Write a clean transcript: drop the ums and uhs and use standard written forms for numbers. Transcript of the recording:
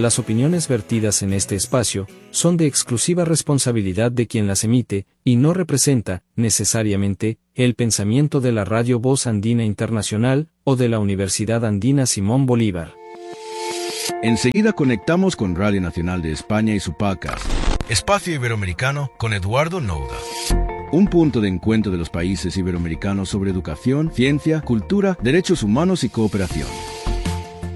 Las opiniones vertidas en este espacio son de exclusiva responsabilidad de quien las emite y no representa, necesariamente, el pensamiento de la Radio Voz Andina Internacional o de la Universidad Andina Simón Bolívar. Enseguida conectamos con Radio Nacional de España y su podcast, Espacio Iberoamericano con Eduardo Nouda. Un punto de encuentro de los países iberoamericanos sobre educación, ciencia, cultura, derechos humanos y cooperación.